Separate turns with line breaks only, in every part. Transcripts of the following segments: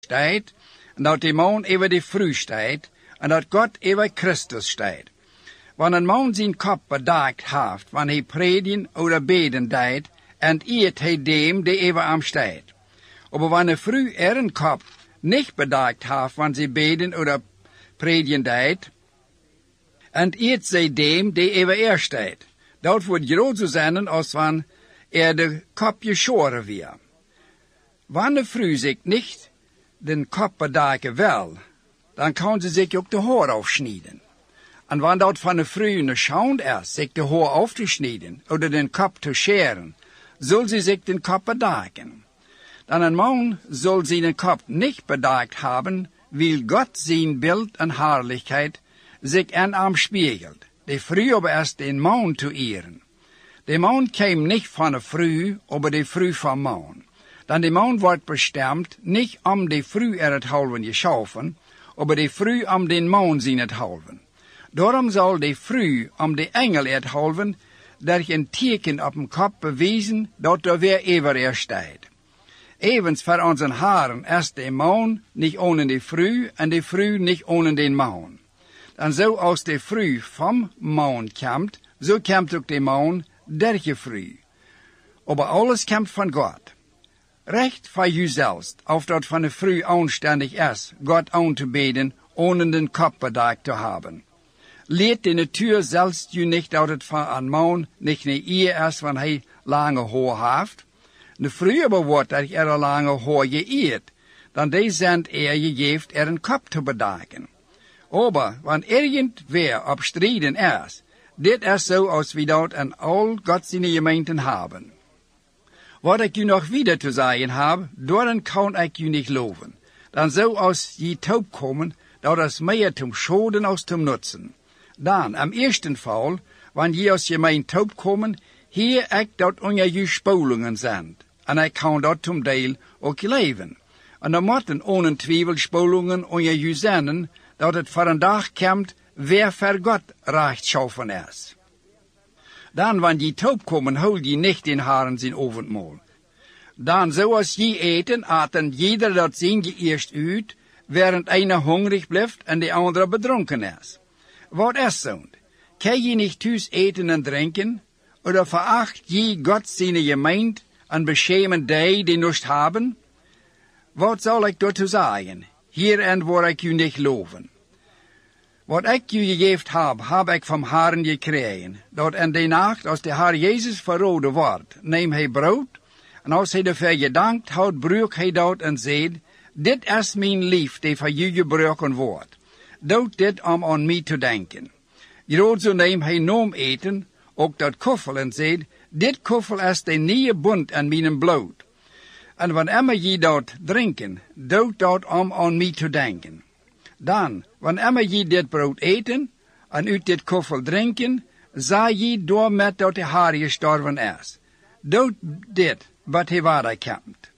staat, en dat de man over de vrouw staat, en dat God over Christus staat. Wanneer een man zijn kop bedekt heeft, wanneer hij predigen of beden deed, en eet hij dem die over hem staat. Maar wanneer een vrouw een kop niet bedekt heeft, wanneer ze beden of predigen deed, en eet zij dem die over staat. Dat wordt groot zo zijn als wanneer de kop geschoren weer. Wanneer de vrouw zich niet de kop bedekken wil, dan kan ze zich ook de haar afsnijden. En wanneer dat van de vrouw een schande is, zich de haar af te snijden, of de kop te scheren, zal ze zich de kop bedekken. Dan een man zal zijn kop niet bedekt hebben, wil God zijn beeld en heerlijkheid zich in hem spiegelt. De vrouw aber is de man te eren. De man kwam niet van de vrouw, aber de vrouw van man. Dan de man wordt bestemd niet om de vrouw het halven geschaffen, aber de vrouw om den man zijn het halven. Daarom zal de vrouw om de engel het halven, dat een teken op een kop bewijzen, dat er weer over staat. Evens voor onze haren is de man niet ohne de vrouw, en de vrouw niet ohne den man. Dan zo als de vrouw van man komt, zo komt ook de man der je vrouw. Aber alles komt van God. Recht voor jezelf, of dat van de vrouw aanständig is, God aan te beden, ohne den kop bedekt te hebben. Leert de natuur zelfs je niet dat het van een man niet een eer is, wanneer hij lange haar heeft. De vrouw aber wordt dat er lange haar geëerd, dan die zijn je geeft een kop te bedekken. Aber, wanneer irgendwer op strijden is, dit is zo als we dat en al Gods gemeenten hebben. Wat ik u nog wieder te zeggen heb, daarin kan ik u niet loven. Dan zo als je taub komen, dat is meer zum Schoden als zum Nutzen. Dan, am eersten Fall, wanneer je als gemeente taub komen, hier ik dat onder je spolingen zijn. En ik kan dat zum deel ook leven. En dan moeten onentwijfel spolingen onder je zijn, dat het voor een dag komt, wer voor God rechtschaffen is. Dan, wanneer je taub komen, hol je niet in haren zijn avondmaal. Dan, zoals je eten, aten jeder dat zijn je eerst uit, während einer hungrig blijft en de andere bedronken is. Wat is zo'n? Kan je niet thuis eten en drinken? Oder veracht je God zijn gemeente en beschemen die niets hebben? Wat zal ik daartoe zeggen? Hierin word ik u niet loven. Wat ik u gegeven heb ik van Herren gekregen, dat in de nacht, als de Heer Jezus verroden wordt, neemt hij brood, en als hij ervoor gedankt houdt, breekt hij dat en zegt, dit is mijn lief, die voor u gebroken wordt. Doe dit om aan mij te denken. Groot zo neemt hij noem eten, ook dat koffel, en zegt, dit koffel is de nieuwe bond aan mijn bloed. En wanneer je dat drinken, doe dat om aan mij te denken. Dan, wanneer je dit brood eten, en uit dit koffel drinken, zei je door met dat de Heer gestorven is. Doe dit, wat hij wederkomt.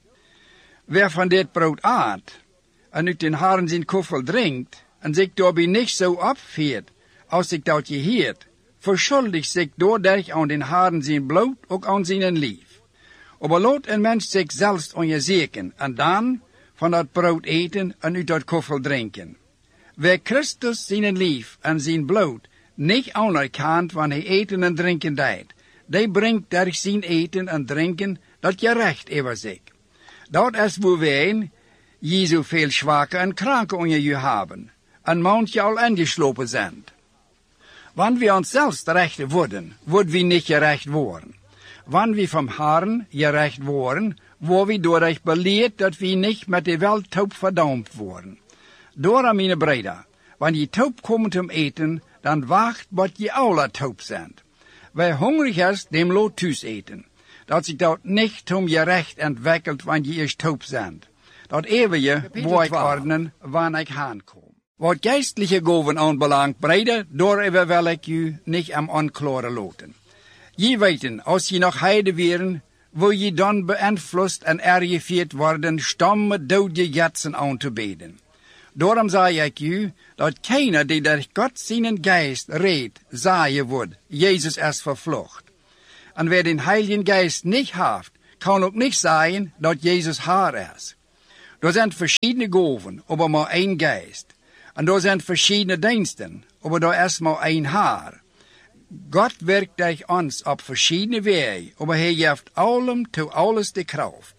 Wer van dit brood eet, en uit den Herren zijn koffel drinkt, en zich daarbij niet zo opveert, als ik dat je heert, verschuldigt zich doordat aan den Herren zijn bloed ook aan zijn lief. Aber laat een mens zich zelfs onderzoeken, en dan van dat brood eten en uit dat koffel drinken. Wer Christus zijn lief en zijn bloed niet anerkent wanneer hij eten en drinken deed, die brengt door zijn eten en drinken dat je recht over zich. Dat is waar wij je zoveel zwakke en kranke onder je hebben, en manche al ingeslopen zijn. Wanneer we ons zelfs recht worden, worden we niet gerecht worden. Wanneer we van Herren gerecht worden, worden we doordat beleerd dat we niet met de welt taub verdaamd worden. Daarom, mijn broeder, wanneer je taub komt om eten, dan wacht wat je alle taub zijn. Wer hungrig is, dem laat thuis eten. Dat zich dat niet om je recht ontwikkelt wanneer je eerst taub bent. Dat even je wil ik ordenen wanneer ik aankom. Wat geestelijke gaven aanbelangt, broeder, daarover wil ik u niet am aanklaren laten. Je weten, als je nog heide wären, wil je dan beïnvloed en ergevierd worden, stammen dode jetsen aan te beden. Daarom zei ik u, dat keiner die door God zijn geest redt, zeggen wordt, Jezus is vervlucht. En wer den Heiligen Geist niet heeft, kan ook niet zeggen dat Jezus haar is. Er zijn verschiedene gaven, aber maar één geest. En er zijn verschiedene diensten, aber er is maar één Haar. God werkt durch ons op verschiedene wegen, aber hij geeft allem toe alles de kracht.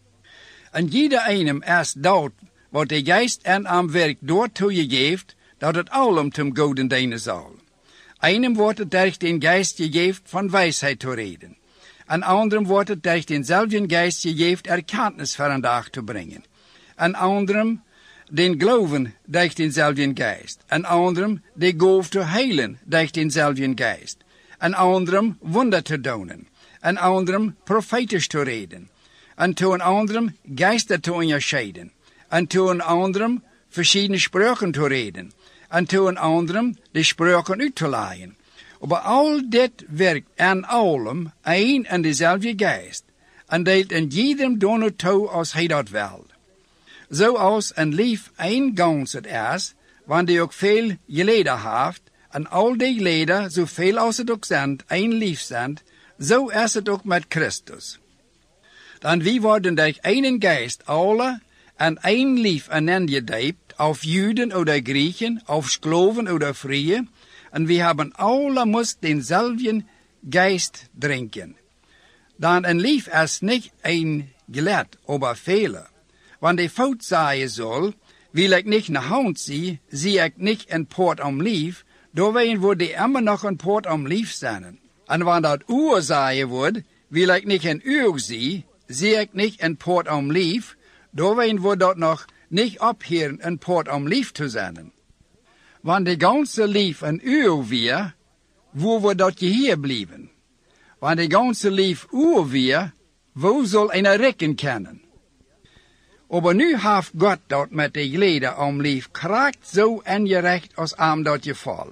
En jeder einem is dat wat de geest en am werk doortoe je geeft, dat het allem zum Goden dienen zal. Einem wordt het durch den Geist gegeven van wijsheid te reden. En anderem wordt het durch denzelfden Geist gegeven erkenntnis voor een dag te brengen. En anderem den Glauben durch denzelfden Geist. En anderem de goof te heilen durch denzelfden Geist. En anderem wunder te doen. En anderem profetisch te reden. En toe een anderem geister te onderscheiden. En toe een anderem verschillende spraken te reden. En toe een anderem de spraken uit te laaien. Maar al dit werkt aan allem één en dezelfde geest. En deelt in iedereen door toe als hij dat wil. Zoals een lief één gans het is, want die ook veel geleden heeft, en al die leden, zoveel als het ook zijn, één lief zijn, zo is het ook met Christus. Dan wie worden durch einen Geist alle en één lief einander gedeibt, auf Juden oder Griechen, auf Skloven oder Frie, en we hebben alle moest denzelfden Geist drinken. Dan een lief is niet een geleerd, aber vele. Want de fout zeggen zal, wil ik niet naar hand zie ik niet een poort om lief, doorheen wordt die immer nog een poort om lief zijn. En wanneer dat uur zeggen wordt, wil ik niet een uur zie ik niet een poort om lief, doorheen wordt dat nog niet opheren een poort om lief te zijn. Want de ganze lief een uur weer, wo wordt dat je hier blijven? Want de ganze lief uur weer, wo zal een rekken kennen? Aber nu heeft God dat met de geleden om lief kracht zo en je recht als aan dat je val.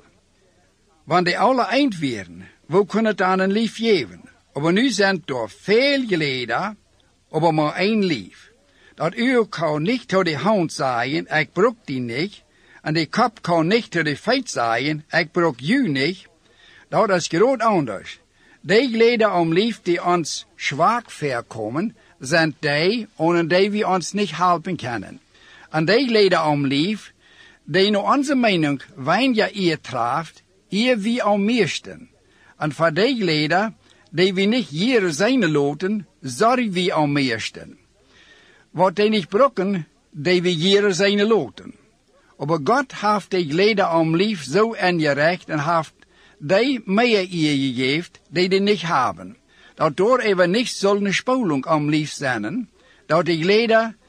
Want de alle eind werden, wo kunnen het aan een lief geven? Aber nu zijn door veel geleden, aber maar één lief. Dat u kan niet tot de hand zeggen, ik broek die niet, en de kop kan niet tot de feit zeggen, ik broek u niet. Dat is groot anders. De geleden om lief die ons zwak verkomen, zijn die, ohne die we ons niet helpen kunnen. En die geleden om lief, die naar onze mening weinig eer treft, eer wie am meesten. En voor die geleden, die we niet hier zijn laten, zorgen we am meesten. Wat die niet brokken, die we hier zijn laten. Aber God heeft die geleden om lief zo ingerecht en heeft die meer eer gegeven, die niet hebben. Dat door even niet zullen spoeling om lief zijn, dat die geleden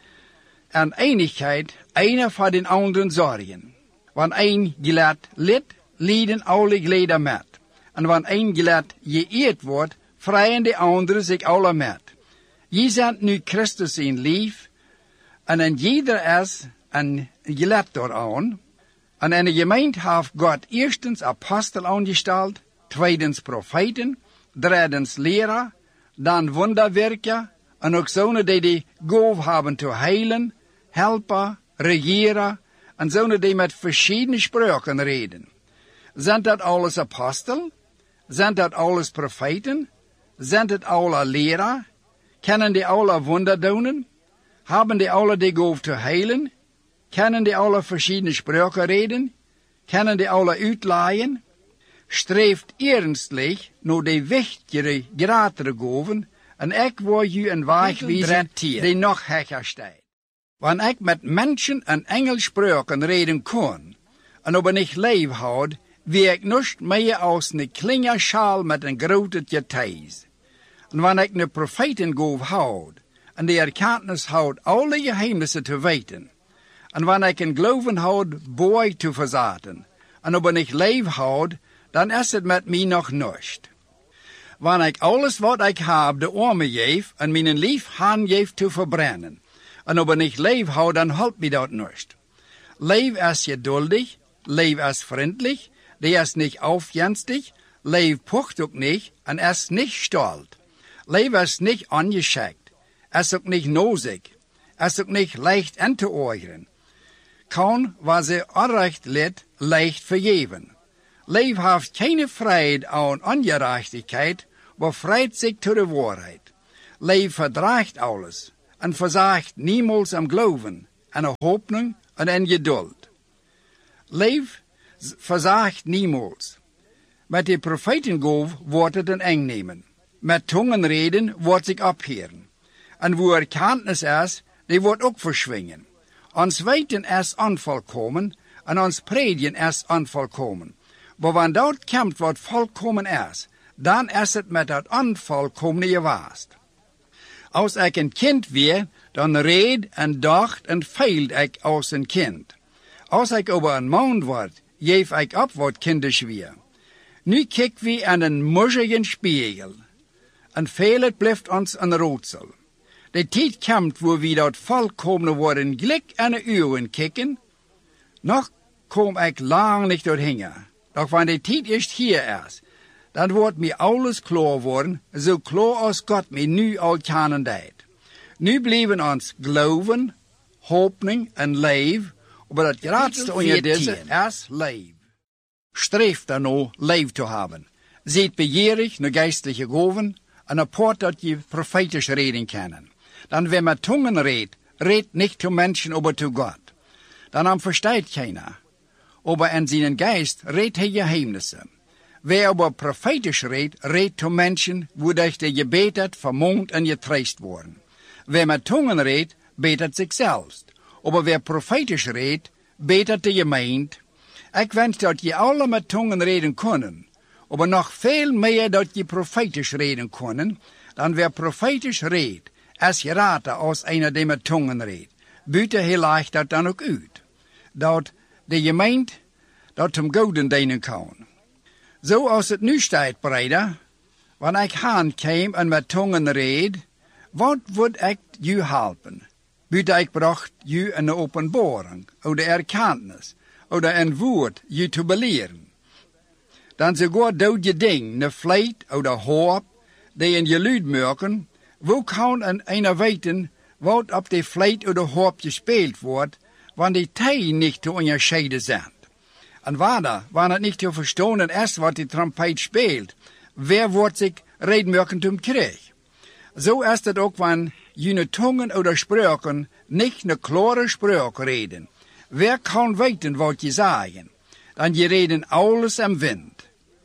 en eenigheid een voor den anderen zorgen. Want een geleerd lid, lieden alle geleden met. En wanneer een geleerd geëerd wordt, vrijen de anderen zich alle met. Je zendt nu Christus in lief, en in ieder is een geleerd daaraan. En in de gemeente heeft God eerstens apostel aangesteld, tweedens profeten, drijdens leraar, dan wonderwerker, en ook zonen die gaaf hebben te heilen, helpen, regeren, en zonen die met verschillende spraken reden. Zijn dat alles apostel? Zijn dat alles profeten? Zijn dat alle leraar? Kennen die alle wunder doen? Hebben die alle die gaaf te heilen? Kennen die alle verschillende spraken reden? Kennen die alle uitlaaien? Streeft ernstlich naar de wichtigere, grotere gaven, en ik wil je een weg wijzen die nog hecher staat. Wanneer ik met mensen en engel spraken reden kon, en aber niet leef houd, wie ik niets meer als een kleine schaal met een grote getuis. En wanneer ik een profetengoof houd, en de erkenntnis houd alle geheimnissen te weten, en wanneer ik een geloven houd boy te verzaten, en aber niet leef houd, dan is het met mij nog niets. Wanneer ik alles wat ik heb de armen geef, en mijn lief hand geef te verbrennen, en aber niet leef houd, dan helpt mij dat niet. Leef is geduldig, leef is vriendelijk, die is niet aufjenstig, leef pocht ook niet, en is niet stolz. Leef is niet ongeschikt, is ook niet nozig, is ook niet leicht in te oogeren. Kan, waar ze onrecht leidt, leicht vergeven. Leef heeft keine vrijheid aan ongerechtigheid, maar vrijt zich tot de waarheid. Leef verdraagt alles, en verzaagt niemals am Glauben, en een hoopning en een geduld. Leef verzaagt niemals. Met de profetengolf wordt het een eng nemen. Met tongenreden wordt zich opheren. En wo er kennis is, die wordt ook verschwingen. Ons weten is onvolkomen, en ons predigen is onvolkomen. Maar wanneer dat komt wat volkomen is, dan is het met dat onvolkomene gewaast. Als ik een kind weer, dan reed en dacht en feild ik als een kind. Als ik over een maand word, geef ik op wat kinders weer. Nu kijken we aan een muzigen spiegel. En veel blijft ons een raadsel. De tijd komt waar we dat volkomene worden gelijk aan de uren kijken. Nog kom ik lang niet doorheen. Doch wanneer de tijd eerst hier is, dan wordt mij alles klaar worden, zo klaar als God mij nu al kennen deed. Nu blijven ons geloven, hoopning en leven, maar het grootste onder deze is leven. Streef daarna leven te hebben. Zijt begeerig naar geestelijke gaven en apart dat je profetisch reden kennen. Dan wenn met tongen redt niet zu Menschen, aber zu Gott. Dan versteht keiner. Aber in seinen Geist redt hij geheimnissen. Wer aber prophetisch redt zu Menschen, wo durch de gebetet, vermont en getröst worden. Wer met tongen redt, betet zich selbst. Aber wer prophetisch redt, betet de gemeente. Ik wens dat je alle met tongen reden kunnen, aber nog veel meer dat je prophetisch reden kunnen, dan wer prophetisch redt, is geraten als einer die met tongen redt. Buiten heel leicht dat dan ook uit. Dat de gemeente dat zum gouden dienen kan. Zo als het nu staat, breder, wanneer ik haan kwam en met tongen reed, wat would ik u helpen? Buiten ik bracht u een openbaring, of de erkennis, of een woord u te beleren. Dan sogar dood je ding, ne vleet of de hoop, die in je luid maken, wo kan een weten wat op de vleet of de hoop gespeeld wordt, wanneer die tij niet te onderscheiden zijn. En wanneer het niet te verstaan is wat die trompet speelt, wer wordt zich redmerkend om krijg. Zo is het ook wanneer je tongen of spreuken niet een klare spreuk reden. Wer kan weten wat je zeggen? Dan je reden alles am wind.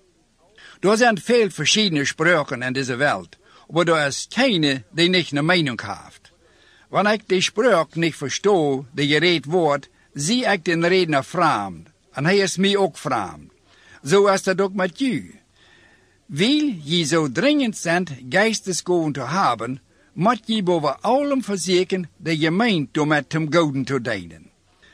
Er zijn veel verschillende spreuken in deze wereld, maar er is keine die niet een mening heeft. Wanneer ik die spreuk niet verstoor, die gereed wordt, zie ik den redner vreemd. En hij is mij ook vreemd. Zo is het ook met u. Wil je zo dringend zijn geestesgaven te hebben, moet je boven allem verzekeren de gemeente door met hem goden te dienen.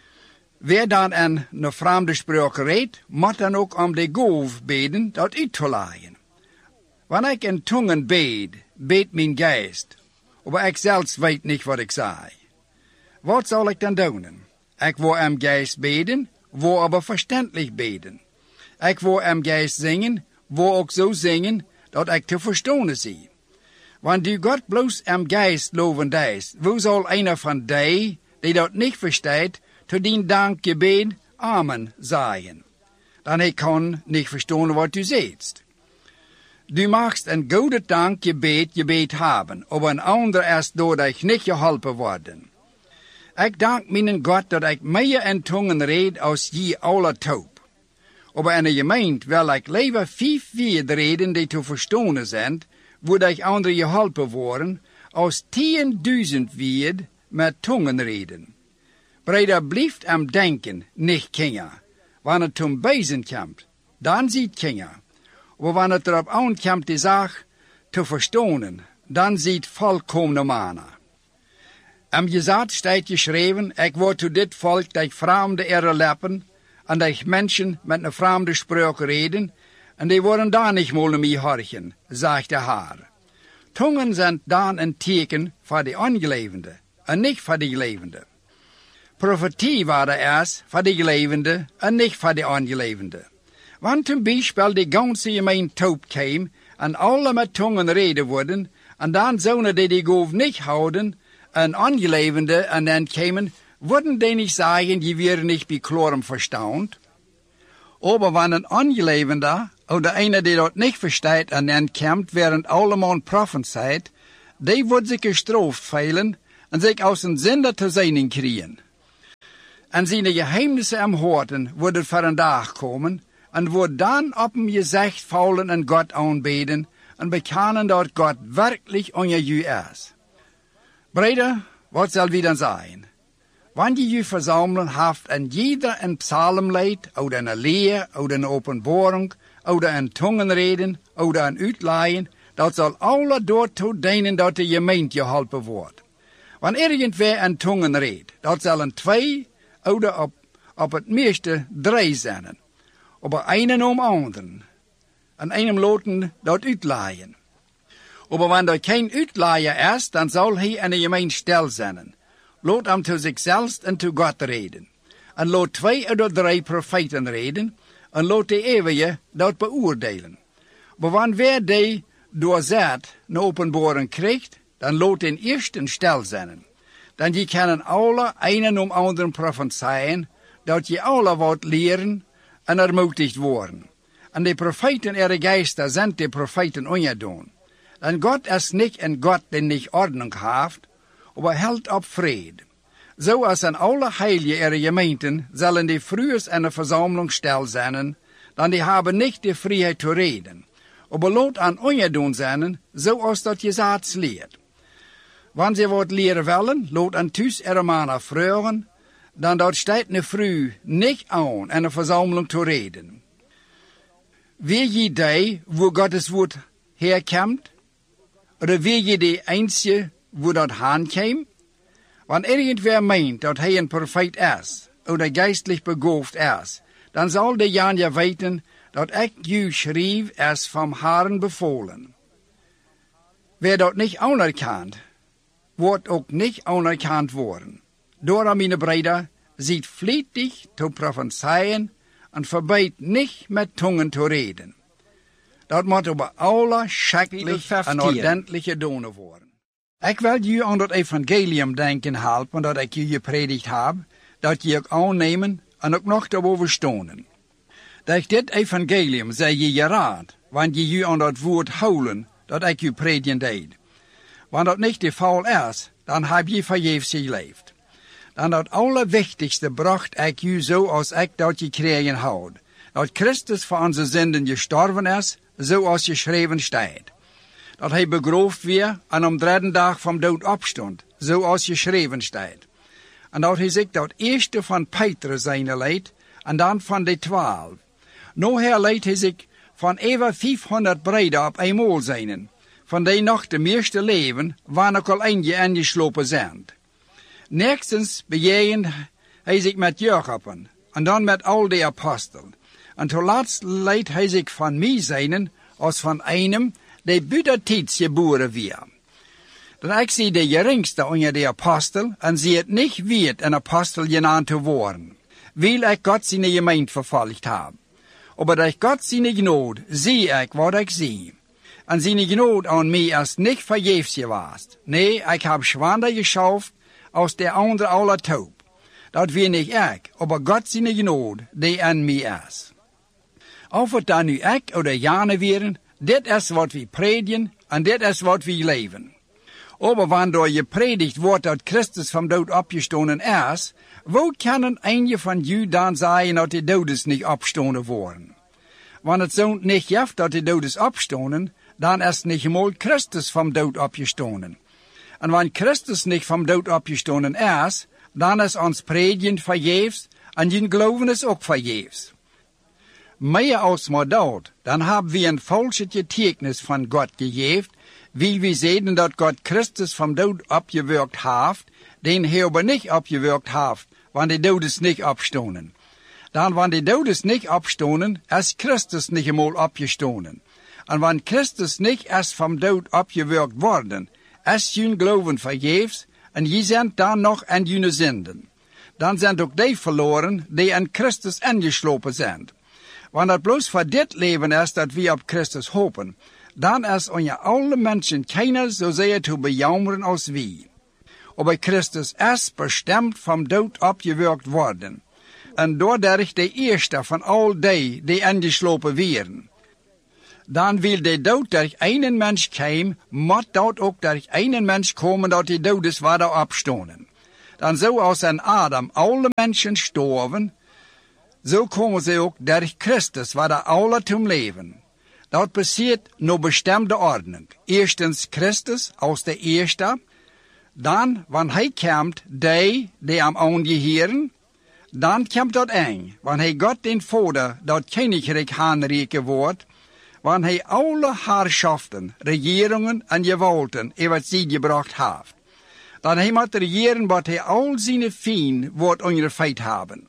Wer dan een vreemde spreuk redt, moet dan ook om de golf beden dat uit te leiden. Wanneer ik in tongen beet mijn geest, maar ik zelfs weet niet wat ik zei. Wat zal ik dan doen? Ik wil am geest beden, wil aber verständlich beden. Ik wil am geest zingen, wil ook zo zingen dat ik te verstaan zie. Wanneer du God bloos am geest loven deist, wo zal einer van die dat niet verstaat, te dien dankgebed Amen zeggen. Dan hij kan niet verstaan wat du zegt. Du magst een goede dankgebed hebben, aber een ander is door ik niet geholpen worden. Ik dank mijn God dat ik meer in tongen red als je alle taub. Aber in de gemeente wil ik liever 5 woorden reden die te verstaan zijn, wo ik anderen geholpen worden, als 10.000 woorden met tongen reden. Breder blijft am denken, niet kinger. Wanneer het zum Besen komt, dan ziet kinger. Maar wanneer het erop aankomt die zaak te verstaan, dan ziet volkomene mannen. Am Gesetz staat geschreven, ik word to dit volk dat vreemde ere leppen, en dat mensen met een vreemde spreuk reden, en die worden daar niet meer mee horchen, zegt de Heer. Tongen zijn dan een teken voor de ongelevende, en niet voor de gelevende. Profetie waren is voor de gelevende, en niet voor de ongelevende. Want zum Beispiel de ganze gemeente taub kwam, en alle met tongen reden worden, en dan zouden die golf niet houden, en ongelevende, en dan kwamen, worden die niet zeggen, je weer niet bij klorem verstaand. Aber wanneer een ongelevende, oder einer die dat niet verstaat, en dan komt, während allemaal prophezeit, die wordt zich gestraft velen, en zich als een zender te zijn kriegen. En zijn geheimnissen am horten worden voor een dag komen, en wordt dan op hem gezicht vallen en God aanbeden, en bekennen dat God werkelijk onder u is. Breder, wat zal wie dan zijn? Wanneer je verzamelen haft en jeder een psalmlied, of een leer, of een openbaring, of een tongenreden, of een uitleien, dat zal alle daartoe dienen dat de gemeente geholpen wordt. Wanneer irgendwer een tongenred, dat zal een 2, of op het meeste 3 zijn. Aber einen om anderen. En einem laten dat uitleien. Aber wanneer er geen uitleier is, dan zal hij in de gemeente stil zijn. Laat hem te zichzelf en te God reden. En laat 2 of 3 profeten reden. En laat de eeuwige dat beoordelen. Maar wanneer die doorzet een openbaring krijgt, dan laat den eersten stil zijn. Dan je kunnen alle einen om anderen profetieën, dat je alle wat leren en ermutigd worden. En de profeten ihre Geister zijn de profeten ongedaan. En God is niet een God die niet ordnung heeft, maar held op vrede. Zoals aan alle heiligen ihre gemeenten zullen die vroegers in de verzameling stil zijn, dan die hebben niet de vrijheid te reden. Maar laat aan ongedaan zijn, zoals dat je zaad leert. Wanneer ze wat leren willen, laat aan thuis ihre mannen vragen, dan dat staat ne vrouw niet aan in de verzameling te reden. Wie je die, wo Gottes woord herkomt? Oder wie je die einzige, wo dat aankomt? Wanneer irgendwer meent dat hij een profeet is, oder geistlich begaafd is, dan zal de Janja weten dat ik u schreef is vom Herrn bevolen. Wer dat niet anerkent, wordt ook niet anerkend worden. Daarom, mijn broeder, ziet vlijtig te profetieën en verbijt niet met tongen te reden. Dat moet over alle schrikkelijk en ordentelijke donen worden. Ik wil je aan dat evangelium denken helpen dat ik je gepredikt heb, dat je ook aannemen en ook nog te overstonen. Dat dit evangelium zij je geraad, wanneer je aan dat woord houden, dat ik je prediken deed. Wanneer dat niet de geval is, dan heb je vergeefs geleefd. Dan dat allerwichtigste bracht ik je zoals ik dat gekregen houd. Dat Christus voor onze zinden gestorven is, zoals geschreven staat. Dat hij begroefd weer en om 3 dag van dood opstond, zoals geschreven staat. En dat hij zich dat eerste van Petrus zijn leid, en dan van de 12. Nou leidt hij zich van even 500 breiden op eenmaal zijn, van die nog de meeste leven, waar nog al eentje ingeslopen zijn. Nergens bejegend hij zich met Jacoben, en dan met al de apostelen. En tot laatst leidt hij zich van mij zijn, als van einem, die buiten geboren weer. Dan ik zie de geringste onder de apostel, en zie het niet weet een apostel genaamd te worden, wil ik God zijn gemeente vervolgd heb. Maar door God zijn genade zie ik wat ik zie. En zijn genade aan mij is niet vergeefs geweest. Nee, ik heb zwaarder geschaft als de andere alle taub. Dat weet niet ik, maar God zijn genade die aan mij is. Of het dan nu ik of de Jane weren, dit is wat we prediken en dit is wat we leven. Maar wanneer je predikt wordt dat Christus van dood opgestonden is, hoe kan een van jullie dan zeggen dat de doden niet opstonden worden? Wanneer het zo niet geeft dat de doden opstonden, dan is niet eenmaal Christus van dood opgestonden. En wanneer Christus niet van dood opgestonden is, dan is ons prediken vergeefs en je geloven is ook vergeefs. Meer als maar dat, dan hebben we een valse getuigenis van God gegeven, wie we zeggen dat God Christus van dood opgewerkt heeft, den hij aber niet opgewerkt heeft, wanneer de doden niet opstonden. Dan wanneer de doden niet opstonden, is Christus niet eenmaal opgestonden. En wanneer Christus niet is van dood opgewerkt worden, is je geloven vergeefs, en je zijn dan nog in je zinden. Dan zijn ook die verloren die in Christus ingeslopen zijn. Wanneer het bloos voor dit leven is dat we op Christus hopen, dan is onder alle mensen keiner zozeer te bejammeren als wij. Maar Christus is bestemd van dood opgewerkt worden. En doordat de eerste van al die ingeslopen werden. Dan wil de dood durch einen Mensch keim, moet dat ook durch einen Mensch komen dat die dodes waren opstonden. Dan zo als aan Adam alle mensen storven, zo komen ze ook durch Christus waren alle zum leven. Dat passiert naar bestemde ordnung. Eerstens Christus als de eerste, dan, wanneer hij komt, die am aangeheren, dan komt dat een, wanneer hij God den Vader dat koninkrijk aanreiken wordt, wanneer hij alle herrschaften, regeringen en gewalten over zich gebracht heeft. Dan hij moet regeren wat hij al zijn vrienden wordt onderfeit hebben.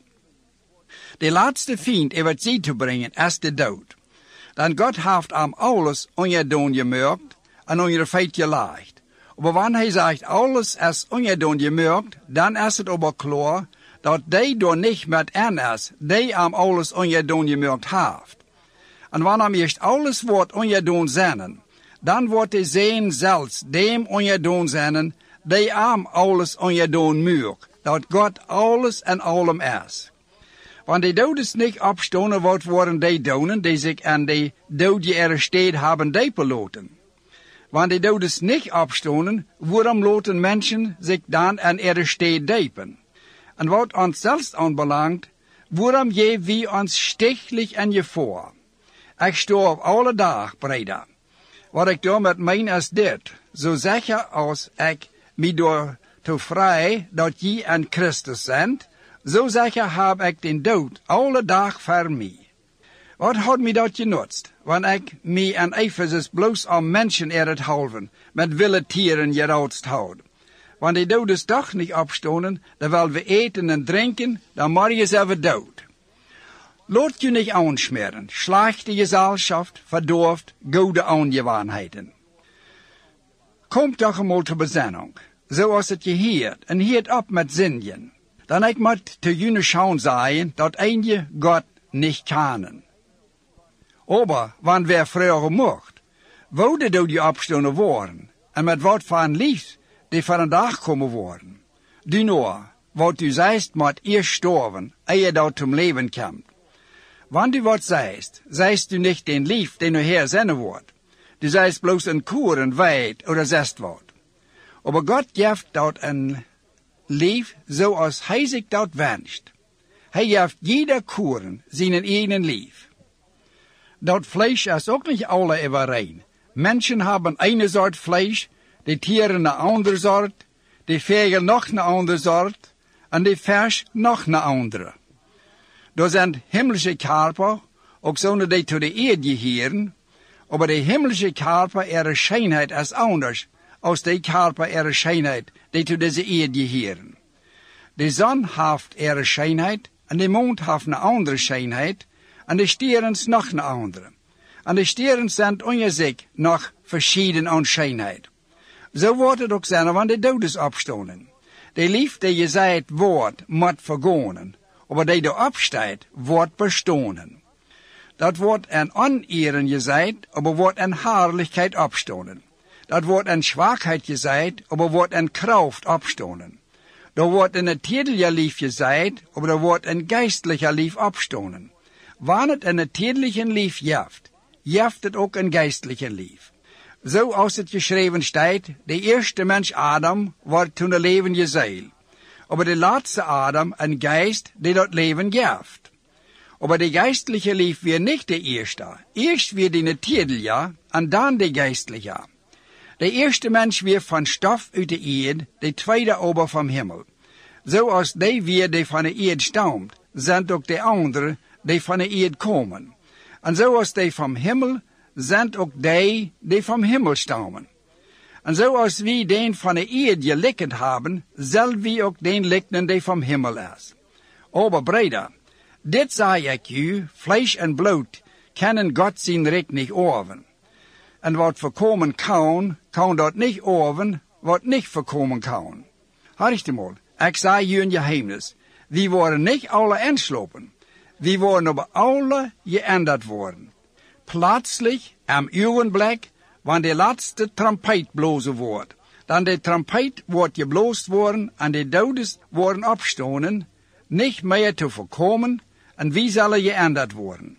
De laatste vriend over zich te brengen is de dood. Dan God heeft hem alles ongedaan gemaakt en onderfeit gelegd. Maar wanneer hij zegt alles is ongedaan gemaakt, dan is het aber klaar dat hij door niet met en is, die hem alles ongedaan gemaakt heeft. En wanneer hem eerst alles wordt ongedaan zijn, dan wordt hij zijn zelfs dem ongedaan zijn, die hem alles ongedaan maakt, dat God alles en allem is. Want de dodes niet opstonden, wat worden die donen, die zich aan de dood gearresteerd hebben depeloten. Want de dodes niet opstonden, waarom laten mensen zich dan aan arresteerd depen? En wat ons zelfs aanbelangt, waarom geven we ons stichtelijk aan je voor? Ik storf alle dag, breder. Wat ik door met mijn is dit, zo zeker als ik me door te vrij dat je aan Christus bent, zo zeker heb ik den dood alle dag voor mij. Wat had mij dat genutst, wanneer ik me aan Ephesus bloos om mensen het halven, met wilde tieren geroutst houd? Want de dood is toch niet opstonden, dan willen we eten en drinken, dan morgen is even dood. Laat je niet aansmeren, slechte gezelschap, verdorft, goede aangewoonheden. Kom toch eenmaal te bezinning, zoals het je heert, en hield op met zinjen. Dan ik moet te jullie schauen zeggen, dat je God niet kennen. Aber, wanneer we vragen mocht, wouden door die opstonden worden, en met wat voor een lief die van een dag komen worden. Du nou, wat u zeist, moet eerst sterven, eer dat zum leven komt. Wanneer u wat zeist u niet den lief die nu herzinnen wordt. Du zeist bloos een koeren, wijd, oder zest wat. Aber God geeft dat een lief zoals hij zich dat wenscht. Hij geeft jeder koeren zijn eigen lief. Dat vlees is ook niet alle overeen. Mensen hebben een soort vlees, de tieren een andere soort, de vogel nog een andere soort, en de vers nog een andere. Er zijn himmlische Körper, ook zouden die tot de aarde gehören, aber de himmlische Körper, ihre Schönheit is anders als de Körper, ihre Schönheit, die tot deze aarde gehören. De zon heeft ihre Schönheit, en de mond heeft een andere Schönheit, en de sterren nog een andere. En de sterren zijn onder zich nog verschieden aan Schönheit. Zo wordt het ook zijn, wanneer de dood is opstonden. De liefde die je zei wordt, moet vergonen. Aber die er opstaat, wordt bestonen. Dat wordt een oneren gezegd, aber wordt een herrlichkeit opstonen. Dat wordt een zwakheid gezegd, aber wordt een kracht opstonen. Er wordt een natuurlijke lief gezegd, aber er wordt een geistelijke lief opstonen. Wanneer het een natuurlijke lief jeft het ook een geistelijke lief. Zo als het geschreven staat, de eerste mens Adam wordt toen een levende ziel. Aber de laatste Adam een geest die dat leven geeft. Aber de geistliche lief weer niet de eerste. Eerst weer de natuurlijke en dan de geistliche. De eerste mens weer van stof uit de aarde, de tweede aber vom Himmel. Zoals die weer die van de aarde stamt, zijn ook de anderen die van de aarde komen. En zoals die vom Himmel, zijn ook die vom Himmel stammen. En zoals we den van de aarde gelikt hebben, zullen we ook den likken die vom Himmel is. Aber breder, dit zei ik u, vlees en bloed kennen God zijn recht niet orven. En wat voorkomen kan dat niet orven, wat niet voorkomen kan. Horicht mal, ik zei u een geheimnis, we worden niet alle inslopen. We worden op alle geändert worden. Plötzlich, am ogenblik, wanneer de laatste trompet blozen wordt. Dan de trompet wordt gebloosd worden en de dodes worden opstonden, niet meer te voorkomen en wie zullen geändert worden.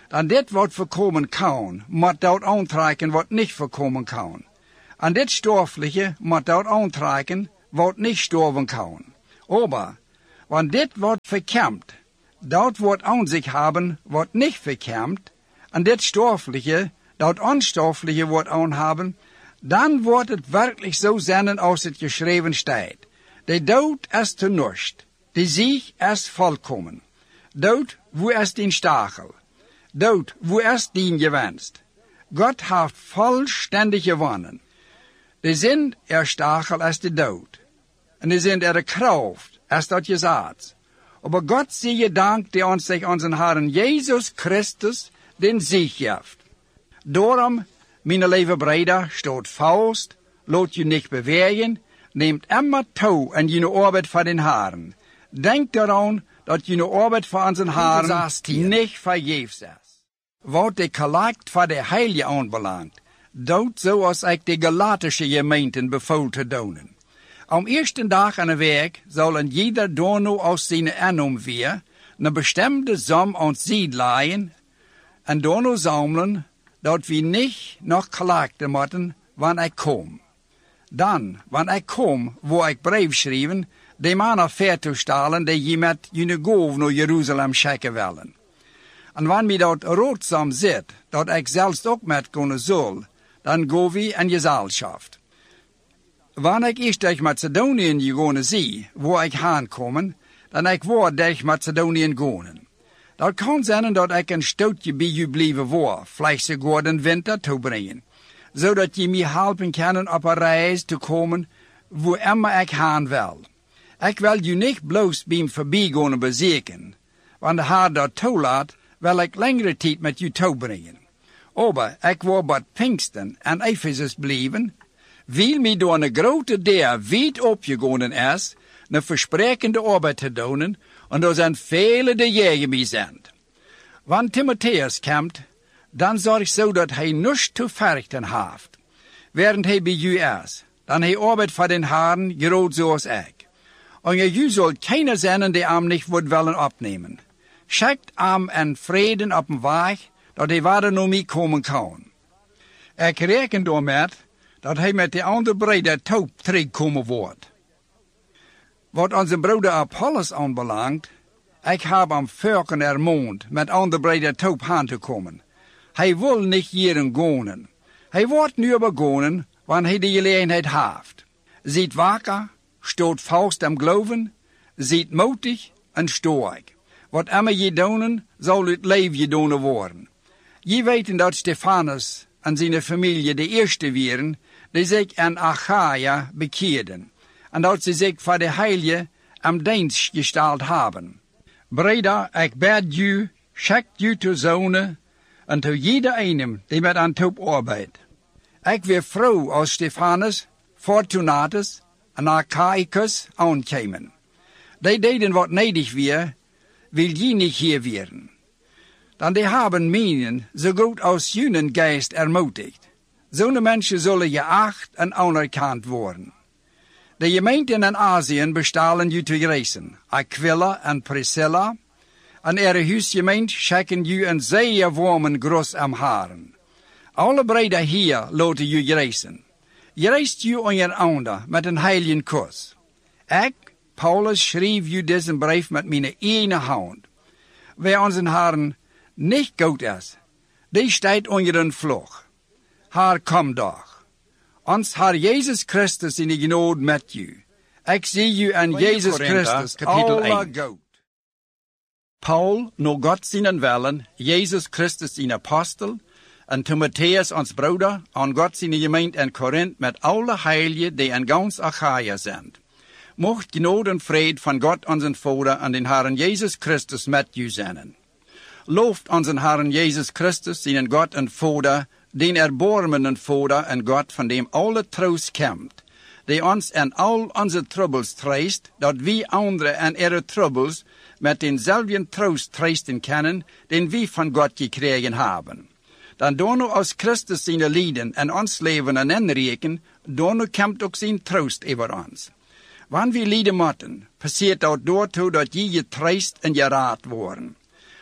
Dan dit wat voorkomen kan, moet dat aantrekken wat niet voorkomen kan. En dit stoffelijke moet dat aantrekken wat niet sterven kan. Aber, want dit wordt verkämpt, dat wordt aan zich hebben wat niet verkämpt, en dit stoffelijke, dat onstoffelijke wordt aanhaben, dan wordt het werkelijk zo zijn als het geschreven staat. De dood is te nust, de zieg is volkomen. Dood, wo is din stachel? Dood, wo is din gewenst? God heeft vollständig gewonnen. De zin stachel is de dood. En de zin de kracht is dat gezaad. Aber God zie je dank die ons zich onze Herren Jezus Christus den Sieg geeft. Daarom, mijn lieve broeder, stoot vast, laat je niet bewegen, neemt immer toe en je arbeid voor den Herren. Denk daaraan dat je arbeid voor onze Herren niet vergeefs is. Wat de collect voor de heilige aanbelangt, doet zoals ik de Galatische gemeenten bevoel te doen. Am eersten dag aan de week zal een jeder dono aus zijn ennum weer een bestemde som ons ziet leien en dono zamelen, dat we niet nog collecten moeten, wanneer ik kom. Dan, wanneer ik kom, waar ik brief schrijven, de mannen vertoestellen die je met je goof naar Jeruzalem schikken willen. En wanneer dat roodsam zit, dat ik zelfs ook met kunnen zal, dan gaan we in gezelschap. Wanneer ik eerst durch Macedoniën gegaan zie, waar ik aankomen, dan ik word durch Macedoniën gaan. Dat kan zijn dat ik een stootje bij je blijven word, vielleicht sogar den winter toebrengen, zodat je mij helpen kan op een reis te komen, waar immer ik gaan wil. Ik wil je niet bloos bij voorbijgaan bezoeken. Wanneer de Heer dat toelaat, wil ik langere tijd met je toebrengen. Aber ik wil bij Pinksten en Ephesus blijven, wil mij door een grote deel wijd opgegaan is, een versprekende arbeid te doen, en er zijn vele die tegen mij zijn. Wanneer Timotheus komt, dan zorg zo dat hij niets te verrichten heeft. Während hij bij u is, dan hij arbeid voor den Herren, groot zoals ik. En je zult keiner zijn die hem niet wordt willen opnemen. Schickt hem en vreden op een weg, dat hij verder naar mij komen kan. Ik reken daarmee dat hij met de andere broeder toe terugkomen wordt. Wat onze broeder Apollos aanbelangt, ik heb hem vorken ermoond met andere broeder toe aan te komen. Hij wil niet hierin gaan. Hij wordt nu begonnen, wanneer hij de gelegenheid heeft. Ziet wakker, stoot vast am geloven, ziet moedig en sterk. Wat immer je doen, zal het leven je doen worden. Je weten dat Stefanus en zijn familie de eerste waren, die zich in Achaia bekeerden, en dat ze zich voor de heilige am dienst gesteld hebben. Breder, ik bid u, schickt u te zonen, en te jeder einem, die met aan top arbeidt. Ik weer vrouw als Stefanus, Fortunatus en Achaicus aankomen. Die deden wat nedig weer, wil je niet hier werden. Dan die hebben meningen zo goed als junen geest ermutigt. Zo'n mensen zullen geacht en anerkend worden. De gemeenten in Azië bestalen u te reizen. Aquila en Priscilla. En ihre huisgemeente schikken u een zeer warmen groet am Herren. Alle breder hier laten u reizen. Je reist u aan je ander met een heiligen kus. Ik, Paulus, schreef u deze brief met mijn ene hand. Wer onze Herren niet goed is, die staat onder een vlog. Haar kom doch. Ons Herr Jezus Christus in de genade met u. Ik zie u en Jezus Christus alle goed. Paul, no God zijn willen, Jezus Christus zijn apostel, en Timotheus ons broeder, aan God zijn gemeente in Korinth met alle heiligen die in gans Achaia zijn. Mocht genade en vrede van God onze Vader en den Herren Jezus Christus met u zijn. Looft onze Herren Jezus Christus, zijn God en Vader, den erbarmenden Vader en God van dem alle troost komt, die ons in al onze troubles troost, dat wie anderen en ihre troubles met denzelfden troost troosten kunnen, den we van God gekregen hebben. Dan dono als Christus zijn lijden en ons leven en inreken, dono komt ook zijn troost over ons. Wanneer we lijden moeten, passeert dat doortoe dat je getroost en geraad worden.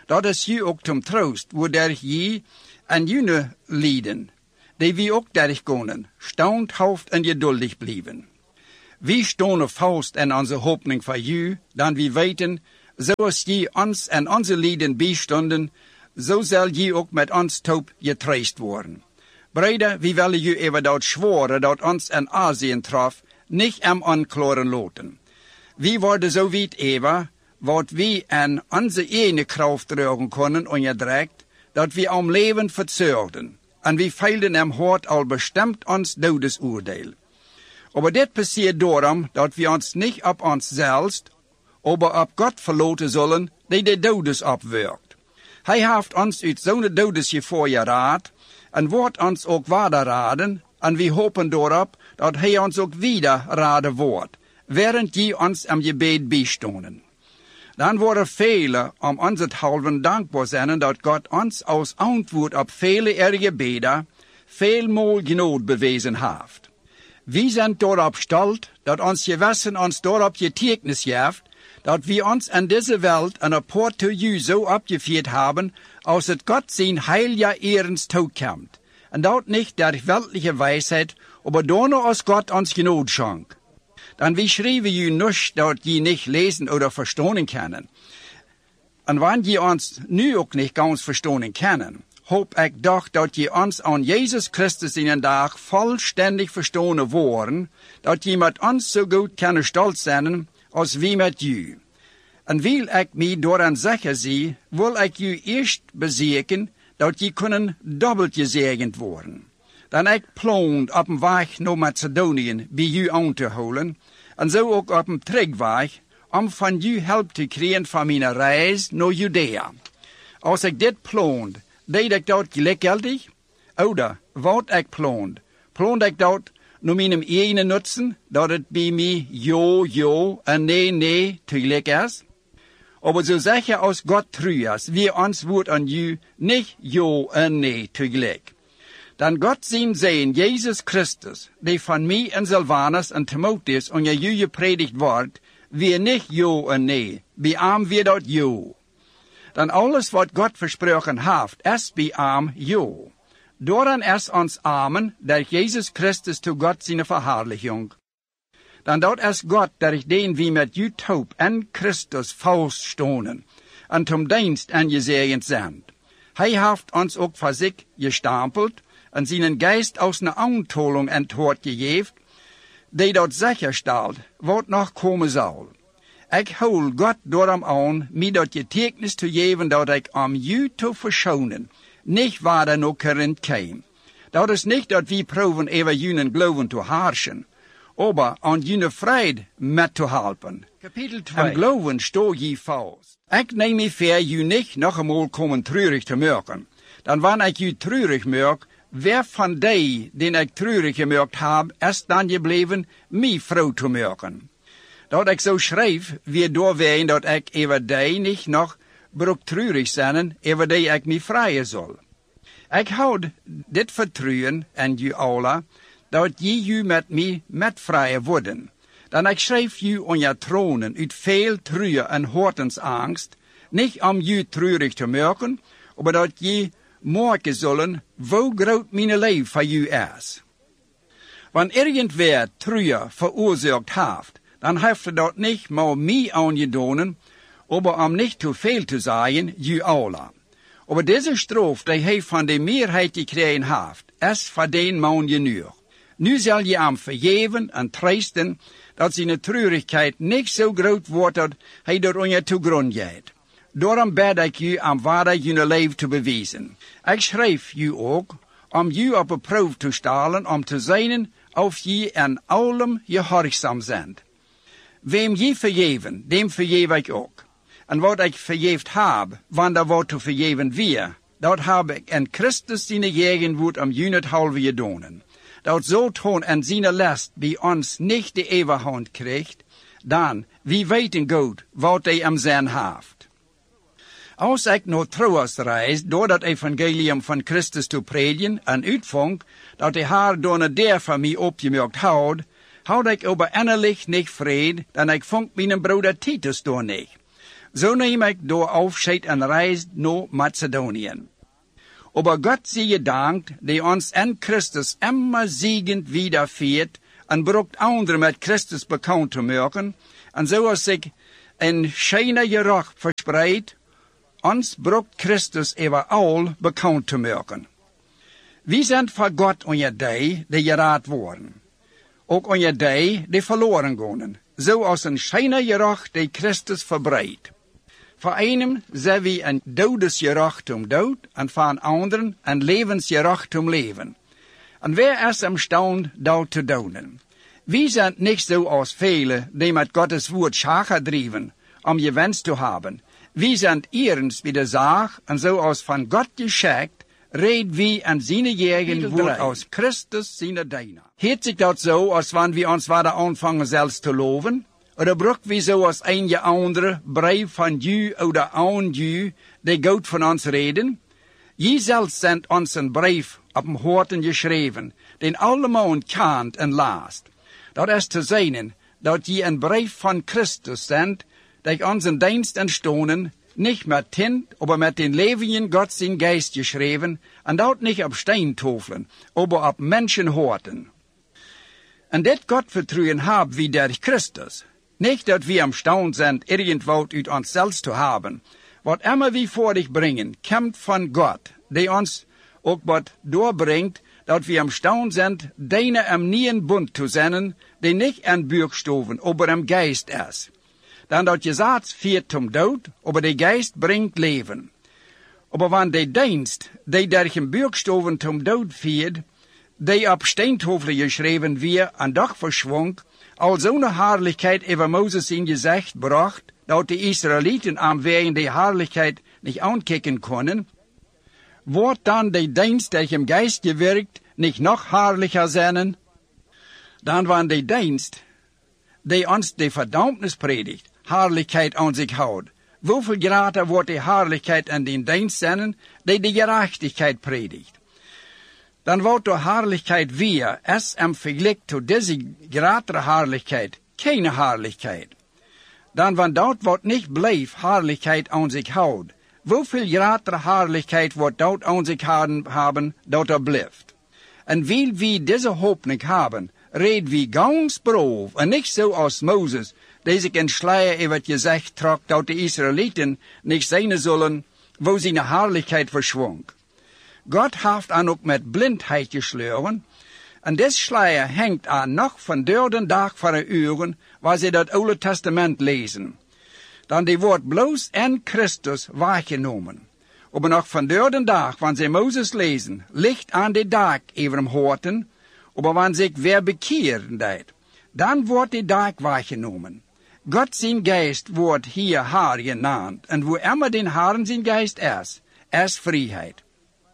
dat is ju ook zum troost, wo derg je en june lieden, die wie ook derg konen, standhaft en geduldig blijven. Wie stonen vast en onze hoopning voor ju, dan wie weten, zoals je ons en onze lieden bijstonden, zo zal je ook met ons toop getroost worden. Breder, wie willen je even dat zworen dat ons in Azië trof, niet am aankloren loten. Wie worden zo weit even, wat wie en onze ene kracht dragen konden ongedrekt, dat we om leven verzorgden, en wie feilden hem hart al bestemd ons dodesoordeel. Aber dit passiert daarom, dat we ons niet op ons zelfs, aber op God verlaten zullen, die de dodes opwerkt. Hij heeft ons uit zo'n dodesje voorgeraad, en wordt ons ook waarder raden, en we hopen daarop, dat hij ons ook wieder raden wordt, während je ons am gebed bijstonen. Dan worden velen om ons het halven dankbaar zijn dat God ons als antwoord op vele erge beden veelmaal genood bewezen heeft. We zijn daarop stolz dat ons gewesen ons daarop getekens heeft, dat we ons in deze wereld een apport toe u zo opgevierd hebben, als het God zijn heiljaar erens toekomt, en dat niet der weltliche wijsheid, aber daarna als God ons genood schenkt. Dan wie schrijven u niets dat je niet lezen oder verstaan kunnen. En wanneer je ons nu ook niet ganz verstaan kunnen, hoop ik toch dat je ons aan Jezus Christus in een dag vollständig verstaan worden, dat je met ons zo goed kan stolz zijn als wie met u. En wil ik mij daaraan zeggen zie, wil ik u eerst bezeken dat je kunnen dubbelt gezegend worden. Dan ik plan op een weg naar Macedonië bij u aan te houden, en zo ook op een terugweg, om van u hulp te krijgen van mijn reis naar Judea. Als ik dit plan, deed ik dat gelijkgeldig? Oder wat ik plan ik dat naar mijn eigen nutzen, dat het bij mij ja en nee tegelijk is? Aber zo zeg je als God trouw is, wie ons woord aan u niet ja en nee tegelijk. Dan God zijn zegen, Jezus Christus, die van mij en Silvanus en Timotheus onder u gepredikt wordt, weer niet ja en nee, bij hem weer dat ja. Dan alles wat God versproken heeft, is bij hem ja. Daaraan is ons amen, dat Jezus Christus toe God zijn verherrliching. Dan dat is God, dat den wie met u taub en Christus vaststonen, en zum dienst aangezegend zijn. Hij heeft ons ook voor zich gestampeld, en zijn geest aus een aantoling antwoord gegeven, die dat sicherstelt, wat nog komen zal. Ik hou God daarom aan, mij dat getekens te geven, dat ik om u te verschonen, niet waar er nog Korint kwam. Dat is niet dat we proeven over junen geloven te herrschen, aber aan june vrede met te helpen. Kapitel 2. En geloven sto je vast. Ik neem me voor u niet nog eenmaal komen treurig te merken. Dan wanneer ik u treurig merk, wer van die ik treurig gemerkt heb, is dan gebleven mij vrouw te merken. Dat ik zo schrijf, weer doorween dat ik over die niet nog broek treurig zijn, over die ik mij vrijen zal. Ik houd dit vertrouwen en u alle, dat je u met mij met vrijen worden. Dan ik schrijf u on je tronen uit veel treue en hortensangst, niet om u treurig te merken, maar dat je merken zullen, hoe groot mijn leven voor u is. Wanneer irgendwer treue veroorzaakt heeft, dan heeft dat niet maar mij aangedaan, maar om niet te veel te zijn, u alle. Maar deze straf die hij van de meerheid gekregen heeft, is voor den man genoeg. Nu zal je hem vergeven en troosten, dat zijn treurigheid niet zo groot wordt dat hij door on je te grond gaat. Daarom bid ik u om waardig je leven te bewijzen. Ik schrijf u ook, om u op een proef te stellen, om te zien of je in allem gehoorzaam bent. Wem je vergeven, dem vergeef ik ook. En wat ik vergeefd heb, wanneer wat te vergeven weer, dat heb ik in Christus zijn gegenwoord om u het halve gedaan. Dat zo toon en zijn last bij ons niet de eeuwigheid krijgt, dan, wie weten goed wat hij am zijn heeft. Als ik naar Troas reis, door dat evangelium van Christus te predigen en uitvang, dat hij haar door der van mij opgemerkt houdt, houd ik over innerlijk niet vrede, dan ik vond mijn broeder Titus door niet. Zo neem ik door afscheid en reis naar Macedonië. Aber Gott sei gedankt, die ons in Christus immer siegend widerfährt en brukt anderen met Christus bekend te maken, en zoals zich een schijne gerucht verspreidt, ons brukt Christus overal bekend te maken. Wie zijn voor God onder die geraad worden, ook onder die verloren gaan, zoals een schijne gerucht die Christus verbreidt. Voor een zijn we een dodesgerucht om dood, en voor een anderen een levensgerucht om leven. En wer is imstand dat te doen? We zijn niet zoals velen die met Gottes woord schagen drijven, om je wens te hebben. We zijn eerens bij de zaak, en zoals van God geschikt, reed we en zijn eigen woord als Christus zijn dienaar. Heet zich dat zo, als wanneer we ons waren aanvangen zelfs te loven? Oder bruk we zoals een andere brief van Ju oder aan Ju, die God van ons reden? Je zelf zendt ons een brief op een horten geschreven, den allemaal kent en laast. Dat is te zijn, dat je een brief van Christus zendt, die onze dienst entstonen, niet met tint, aber met den levenden God zijn geest geschreven, en dat niet op steintofelen, aber op menschenhorten. En dit Gottvertrauen haben wir durch Christus. Nicht, dass wir imstand sind, irgendwo uit uns selbst zu haben. Was immer wir vor dich bringen, kommt von Gott, der uns auch was doorbringt, dass wir imstand sind, deine im nien Bund zu senden, der nicht an Bürgstoven, aber im Geist ist. Dann dat Gesetz führt zum Tod, aber der Geist bringt Leben. Aber wenn der Dienst, der durch den Bürgstoven zum Tod führt, der op Steintofel geschreven wir, en doch verschwong, al zo'n Herrlichkeit über Moses in Gezicht bracht, dat de Israeliten am wegen der Herrlichkeit nicht ankicken können, wordt dann der Dienst, der im Geist gewirkt, nicht noch herrlicher sein? Dann war der Dienst, der uns die Verdammnis predigt, Herrlichkeit an sich haut. Wieviel greater wordt die Herrlichkeit an den Dienst sein, der die Gerechtigkeit predigt? Dan wordt de Herrlichkeit weer, es im Vergleich zu diese greatere Herrlichkeit, keine Herrlichkeit. Dan wann dort wordt nicht bleef Herrlichkeit an sich haut, wieviel greatere Herrlichkeit wordt dort an sich haben, dort blijft. En weil wir diese Hoffnung haben, reden wir ganz brav, en nicht so als Moses, der sich in Schleier über het Gezicht trok, dat de Israeliten nicht sehen sollen, wo seine Herrlichkeit verschwang. Gott heeft aan ook met blindheid geschloren, en des Schleier hängt aan nog van den dag voor de uren, waar ze dat Oude Testament lezen. Dan die wordt bloos en Christus waargenomen. Aber nog van den dag, wanneer ze Moses lezen, licht aan de dag even hoorten, aber wanneer zich weer bekeeren deed, dan wordt de dag waargenomen. Gott zijn geest wordt hier Haar genaamd, en wo immer den Herrn zijn geest is vrijheid.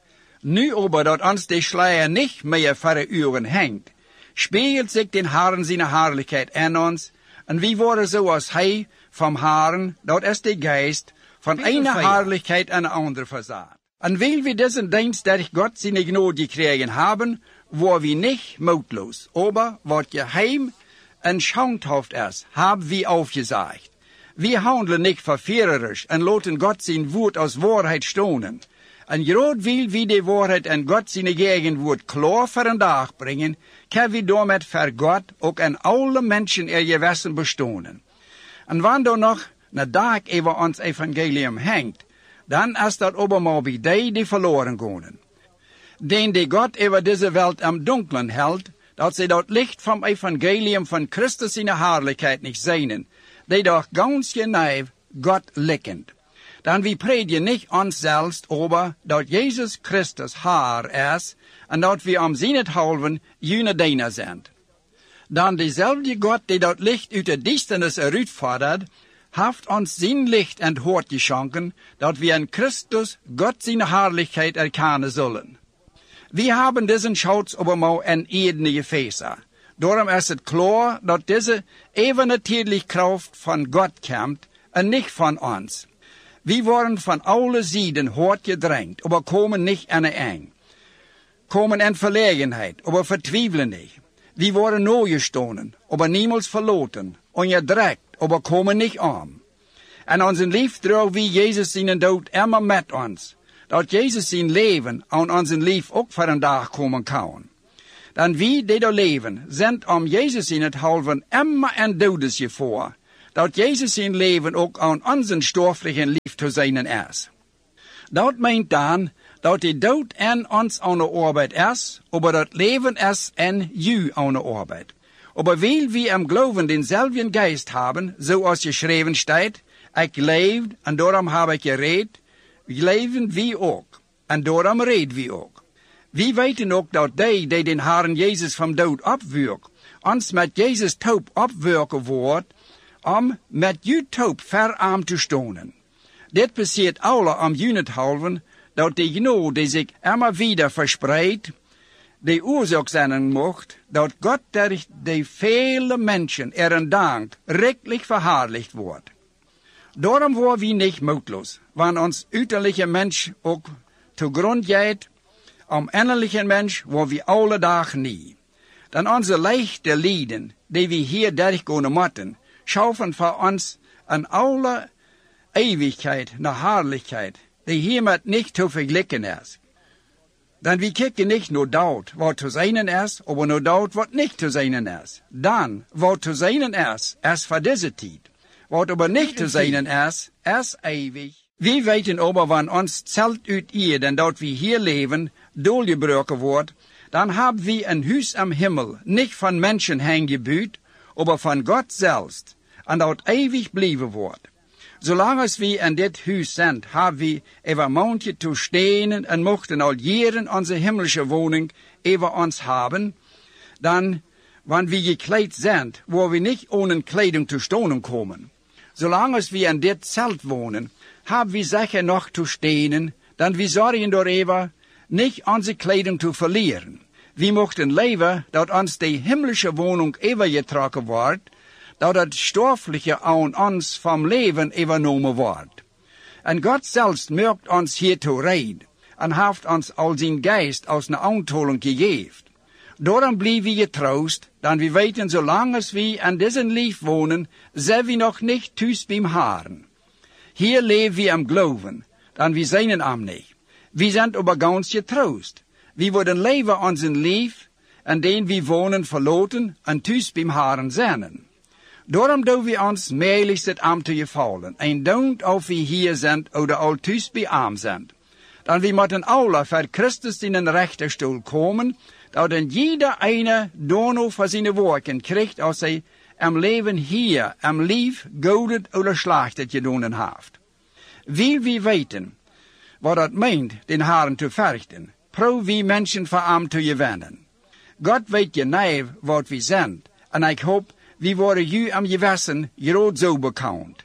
Nu aber, dat ons de Schleier nicht mehr vor de Uhren hängt, spiegelt sich den Herrn seine Herrlichkeit in uns, und wir worden so als Hij vom Herrn, dat is de Geist, von einer Herrlichkeit an andere versaat. Und weil wir diesen Dienst durch Gott seine Gnade gekriegen haben, wo wir nicht mutlos, aber was geheim und schauenhaft ist, haben wir aufgesagt. Wir handeln nicht verführerisch und lassen Gott sein Wort aus Wahrheit stonen. En gerade weil wir die Wahrheit en Gott seine Gegenwart klar voor een dag brengen, können wir damit für Gott auch an alle Menschen ihr Gewissen bestonen. En wanneer da noch een dag über ons Evangelium hängt, dann ist das aber mal wie die verloren gehen. Den die Gott über diese Welt am Dunklen hält, dass sie das Licht vom Evangelium von Christus in der Herrlichkeit nicht sehen, die doch ganz genau Gott lickend. Dan wir predigen nicht uns selbst, aber dat Jesus Christus Herr ist, und dat wir am seinethalben jene Diener sind. Dan dezelfde Gott, die dat Licht uit de Duisternis eruitfordert, heeft ons zijn Licht en Hoort geschonken, dat wir in Christus Gott seine Herrlichkeit erkennen sollen. Wir haben diesen Schatz aber mal in edene Gefäße. Darum ist es klar, dass diese evennatürliche Kraft von Gott kommt und nicht von uns. Wir worden von alle Seiten hart gedrängt, aber kommen nicht an eng. Kommen in Verlegenheit, aber vertwijfelen nicht. Wir worden neu gestohlen, aber niemals verloren. Und gedreckt, aber kommen nicht an. En onze lief droeg wie Jezus zijn dood immer met ons. Dat Jezus zijn leven aan onze lief ook voor een dag komen kan. Dan wie die daar leven, zijn om Jezus in het halven immer en dodes je voor. Dat Jezus zijn leven ook aan onze stoffelijke lief te zijn is. Dat meint dan, dat die dood en ons aan de arbeid is, aber dat leven is en u aan de arbeid. Aber weil wir im Glauben denselben Geist haben, so als geschreven steht, ich leef en daarom heb ik gereed, leven wie ook, en daarom reed wie ook. Wie weten ook dat die den Herrn Jezus vom dood opwirkt, ons met Jezus taub opwerken wordt, om met je taub verarm te stonen. Dit passiert alle om junethalven, dat die genode die zich immer wieder verspreidt, die oorzaak zijn mocht, dat Gott durch die vele Menschen een dank rechtlich verherrlicht wordt. Daarom waren wir nicht mutlos, wanneer ons uiterlijke Mensch ook te grond geht, am innerlichen Mensch waren wir alle dagen nie. Dan onze leichte Lieden, die wir hier durchgehen moeten, schaffen für uns an alle Ewigkeit nach Herrlichkeit, die hiermit nicht zu vergleichen ist. Dann wir kicken nicht nur dort, was zu seinen ist, aber nur dort, was nicht zu seinen ist. Dann, was zu seinen ist für diese Zeit. Was aber nicht zu seinen ist ewig. Wir weten aber, wann uns Zelt uit ihr, denn dort wir hier leben, doorgebrochen wird, dann haben wir ein Haus am Himmel, nicht von Menschen hingebaut, aber von Gott selbst, und dort ewig bleiben wird. Solange wir in dit Haus sind, haben wir über Mondje zu stehen und mochten all jeren unsere himmlische Wohnung über uns haben, dann, wenn wir gekleidet sind, wo wir nicht ohne Kleidung zu stehen kommen. Solange wir in dit Zelt wohnen, haben wir sicher noch zu stehen, dann wir sorgen darüber, nicht unsere Kleidung zu verlieren. Wir mochten leben, dass uns die himmlische Wohnung übergetragen wird, dat het stoffliche an uns vom Leben übernommen wird. Und Gott selbst mögt uns hiertoe reden, und haft uns all sein Geist aus einer Anholung gegeben. Darum blieben wir getrost, denn wir weten, solange wir an diesem Lief wohnen, sind wir noch nicht thuis beim Herrn. Hier leben wir am Glauben, denn wir sehen am nicht. Wir sind aber ganz getrost. Wir würden leben unseren Lief, an den wir wohnen verloten, und thuis beim Herrn sind. Daarom doen we ons meerlijks het am te gefallen, en don't of we hier zijn oder al thuis bij arm zijn. Dan we moeten alle voor Christus in een rechterstoel komen, dat dan jeder eine dono voor zijn werken krijgt als hij am leven hier, am lief, godet oder slachtet gedonen heeft. Wil we weten, wat dat meint, den Herrn te verrichten, probeer wie mensen voor am te gewinnen. God weet genau, wat we zijn, en ik hoop, wie worden ju am gewissen groot zo bekannt.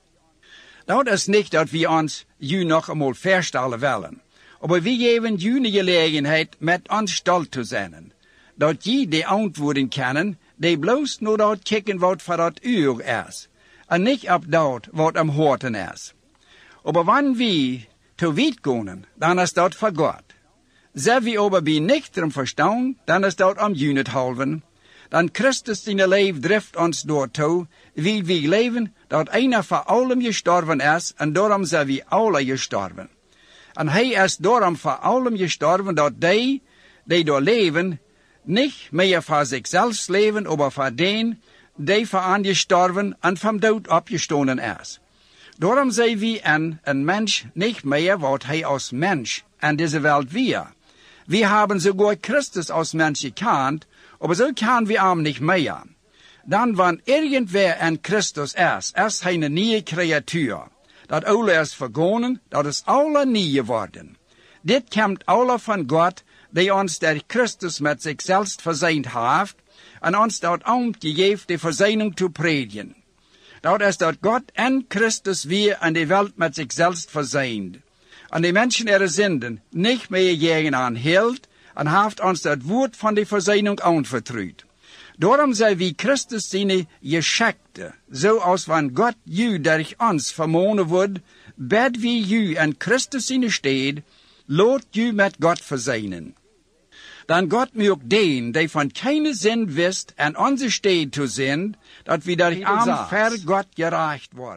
Dat is niet dat we ons ju nog eenmaal verstellen willen, aber we geven ju een gelegenheid met ons stolz te zijn, dat je de antwoorden kennen, die bloos nur dat kijken wat voor dat uur is, en niet op dat wat am horten is. Aber wanneer we te weit gaan, dan is dat voor God. Zijn we aber bij nichteren verstaan, dan is dat am junethalven, dan Christus zijn leven drift ons doortoe, wil we leven dat einer voor allem gestorven is, en daarom zijn we alle gestorven. En hij is daarom voor allem gestorven, dat die door leven, niet meer voor zichzelf leven, maar voor den, die voor aan gestorven en van dood opgestonden is. Daarom zijn we een mens niet meer wat hij als mens in deze wereld weer. Wir haben sogar Christus als Mensch gekannt, aber so kann wir ihm nicht mehr. Dann, wenn irgendwer in Christus ist eine neue Kreatur. Das alle ist vergangen, das ist alle nie geworden. Dit kommt alle von Gott, die uns der Christus mit sich selbst versöhnt hat, und uns dort Amt gegeben, die Versöhnung zu predigen. Dort ist dort Gott in Christus wir an die Welt mit sich selbst versöhnt. An die Menschen ihre Sünden nicht mehr gegen anhielt, und haft uns das Wort von der Versöhnung anvertraut. Darum sei wie Christus seine Geschäfte, so als wenn Gott ju durch uns vermohnen wird, bed wie ju an Christus seine steht, lot ju mit Gott versöhnen. Dann Gott mögt den, der von keine Sinn wisst, an unsere Steht zu sind, dass wir durch am ver Gott gereicht worden.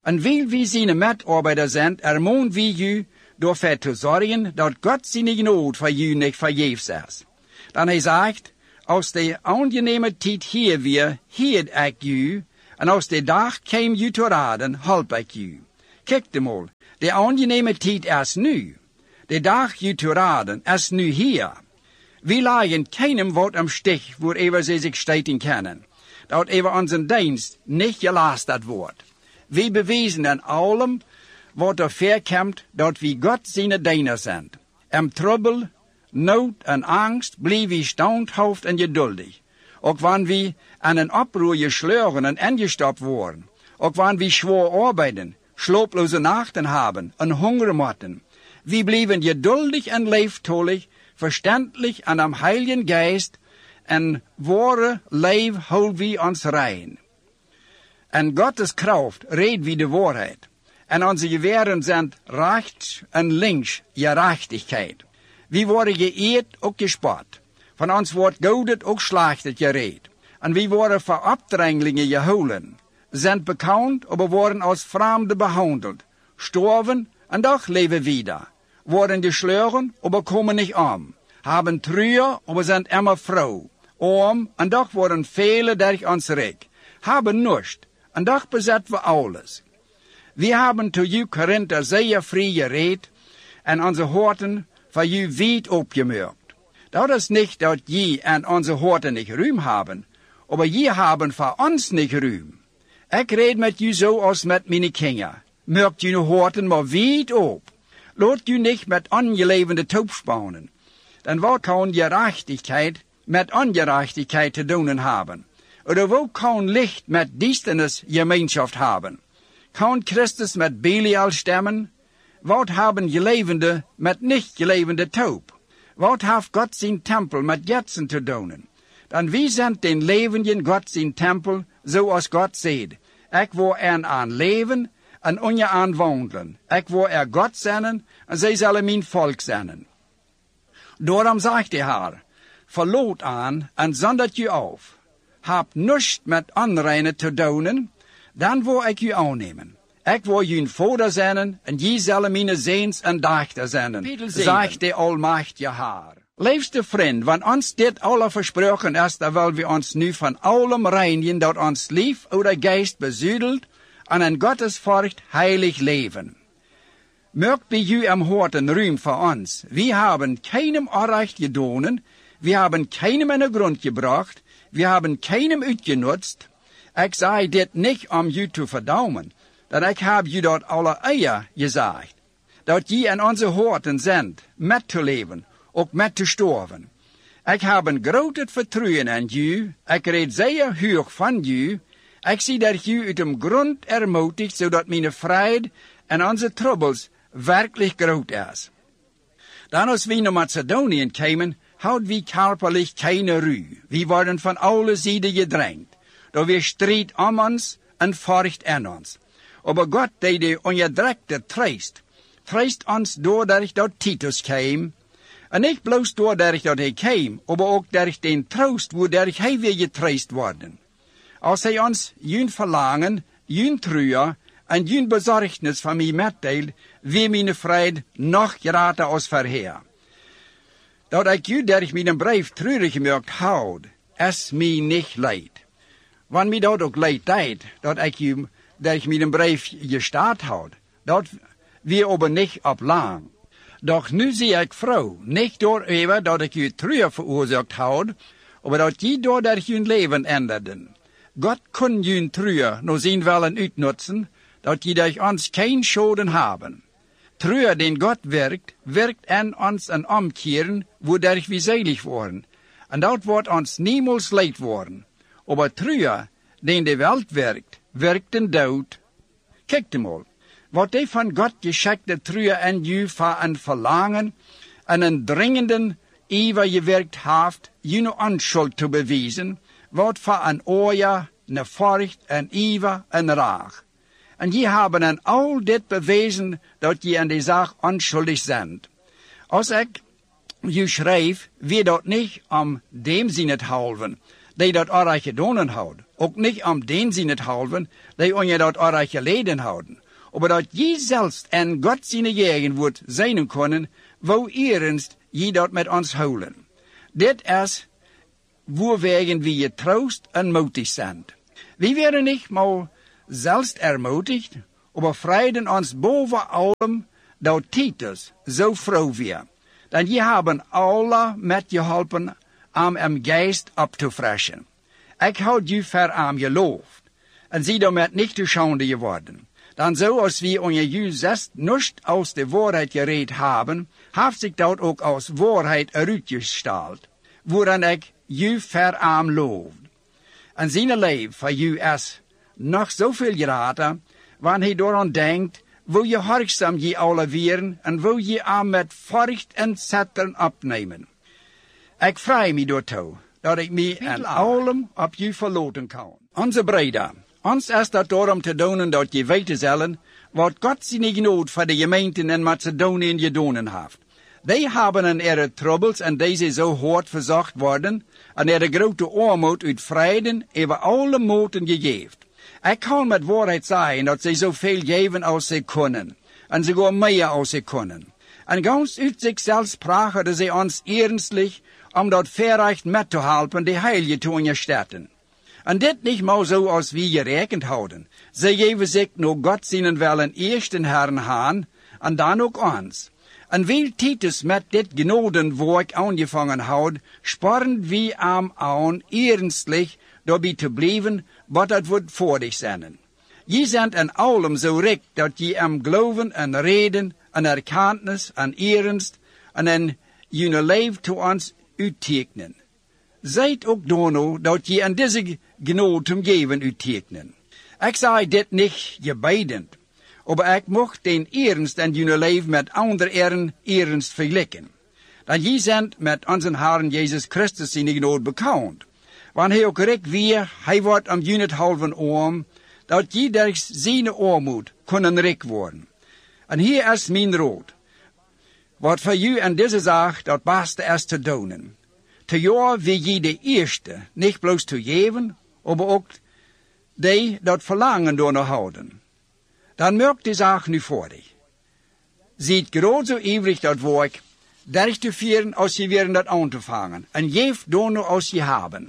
En wil wie zijn medarbeider zijn, ermoen wie u ervoor te zorgen dat God zijn genade voor u niet vergeefs is. Dan hij zegt, als de aangename tijd hier weer, hield ik u, en als de dag kwam u te raden, help ik u. Kijk eenmaal, de aangename tijd is nu. De dag u te raden is nu hier. We lagen keinem wat am stich, waarover ze zich stijten kunnen, dat over onze dienst niet gelasterd wordt. We bewijzen in allem wat er verkomt, dat we God zijn diener zijn. Im trouble, nood en angst blijven we standhaft en geduldig. Ook wanneer we aan een oproer geslagen en ingestapt worden. Ook wanneer we zwaar arbeiden, slaaploze nachten hebben en honger moeten. We blijven geduldig en lieftallig, verständlich en am Heiligen Geist en ware leven houden we ons rein. En Gottes kracht redt wie de waarheid. En onze geweren zijn rechts en links gerechtigheid. We worden geëerd, ook gespot. Van ons wordt godet, ook slachtet gereed. En we worden voor opdringelingen gehouden. Zijn bekend, aber worden als vreemden behandeld. Sterven en doch leven wieder. Worden geschlagen, aber komen niet om. Haben Treue, aber sind immer froh. Arm, en doch worden vele durch ons rijk. Haben nichts, en doch besetzen we alles. We haben zu u Korinther sehr vrij gereed, en onze horten voor u wijd opgemerkt. Dat is niet dat je en onze horten niet ruim hebben, aber je hebben voor ons niet ruim. Ik red met u zo als met mijn kinderen. Merkt u horten maar wijd op. Laat u niet met ongelevende toop spannen. Dan wat kan gerechtigheid met ongerechtigheid te doen hebben? Oder wo kan licht met duisternis gemeenschap hebben? Kan Christus met Belial stemmen? Wat hebben gelevende met niet gelevende toop? Wat heeft God zijn tempel met jetsen te doen? Dan wie zijn den levenden God zijn tempel, zoals God zegt. Ik wil aan leven en onje aan wandelen. Ik wil God zijn en zij zullen mijn volk zijn. Daarom zegt de Heer, verloot aan en zondert u af. Heb niets met onreine te doen, dan wil ik u aannemen. Ik wil uw vader zijn en je zullen mijn zoons en dochters zijn, zegt de almachtige Heer. Liefste vriend, wanneer ons dit alle versproken is, dan willen we ons nu van allem reinigen dat ons lief oder geest bezuidelt en in Gottes furcht heilig leven. Merkt bij u am Horten ruim voor ons. We hebben keinem onrecht gedaan, we hebben keinem in de grond gebracht, we hebben keinem uitgenutzt. Ik zei dit niet om u te verdaumen, dat ik heb u dat alle eer gezegd. Dat je in onze Horten zijn, met te leven, ook met te sterven. Ik heb een groot vertrouwen in u, ik red zeer hoog van u. Ik zie dat u uit de grond ermutigt, zodat mijn vrede en onze troubles werkelijk groot is. Dan als we naar Macedonië kwamen, hadden we körperlich keine Ruhe. We worden van alle zijden gedrängt. Da wir strijd om ons en furcht in ons. Aber Gott, die de onderdrukte tröst ons doordat dat Titus kwam. En niet bloos doordat hij kwam, aber ook durch den troost, doordat hij weer getröst worden. Als hij ons jun verlangen, jun treue en jun bezorgnis van mij metdeelt, wie mijn vrede nog groter als vorher. Dat ik u durch mijn brief treurig gemerkt houd, is mij niet leid. Wanneer mij dat ook leid deed, dat ik u durch mijn brief gestart houd, dat wir aber niet op lang. Doch nu zie ik vrouw, niet door even dat ik u treue veroorzaakt houd, aber dat je doordat je leven änderden. God kon je treue nog zijn willen uitnutzen, dat je durch ons geen Schaden haben. Treue, den Gott wirkt in ons een omkeren, wodurch we selig worden. En dat wordt ons niemals leid worden. Aber treue, den de Welt wirkt den dood. Kijk mal, wat die van God geschickte treue in u voor een verlangen en een dringenden iver gewerkt heeft, je onschuld te bewijzen, wat voor een oor, een furcht, een iver, een raag. En je hebben in al dit bewezen dat je in die zaak onschuldig bent. Als ik je schrijf, wie dat niet om dem zin het halven, die dat oorrecht gedaan houdt, ook nicht den halven, die onje dat eure geleden houden, aber dat je selbst en Gott seine Jägen wordt zijn kunnen, wo ernst je dat met ons houden. Dit is woerwegen wie je troost en moedig zijn. We werden niet mal selbst ermutigt, aber freiden ons boven allem, dat Titus zo froh weer. Dan je hebben alle met je helpen om geest op te frischen. Ik houd je ver aan je loofd, en zie daarmee niet te schande geworden. Dan zo als we onder je zest niet aus de waarheid gereed hebben, heeft zich dat ook als waarheid uitgestald, waaraan ik je ver aan loofd. En zijn leven voor je is nog zoveel geraten, wanneer hij daaraan denkt, wo je harkzaam je alle weren en wo je aan met furcht en zetten opnemen. Ik vrij me daartoe, dat ik me en allem op je verloten kan. Onze breder, ons is dat daarom te doen dat je weten zullen, wat God zijn genood voor de gemeenten in Macedonië gedaan heeft. Die hebben een ihre troubles en deze zo hard verzocht worden, en ihre grote armoed uit vreden over alle moten gegeven. Ik kan met waarheid zeggen dat ze zoveel geven als ze kunnen, en ze gaan meer als ze kunnen. En gans uit zichzelf sprachen ze ons ernstlich, om dat verrecht met te helpen, de heilige te ondersteunen. En dit niet maar zo als we gerekend houden. Ze geven zich nog God zijn wel een eerste Herrn aan, en dan ook ons. En wil Titus met dit genodenwerk aangevangen houdt, sporen we hem aan ernstlich daarbij te blijven, wat het wordt voor dich zijn. Je bent in allem zo rijk dat je hem geloven en reden en erkennis en ernst en in je leven te ons uittekenen. Zijt ook dono dat je aan deze genode geven uittekenen. Ik zei dit niet gebeidend, maar ik mocht den ernst en je leven met andere eren ernst vergelijken. Dan je bent met onze Herrn Jezus Christus zijn genode bekend. Wanneer hij ook rijk weer, hij wordt om je halven oom, dat je door zijn armoed kunnen rijk worden. En hier is mijn raad. Wat voor u en deze zaak dat beste is te doen. Te jou wil je de eerste, niet bloos te geven, maar ook die dat verlangen door nog houden. Dan merkt die zaak nu voor dich. Ziet groot zo ivrig dat werk, derg te vieren als je weer dat aan te vangen, en geef door nog als je hebben.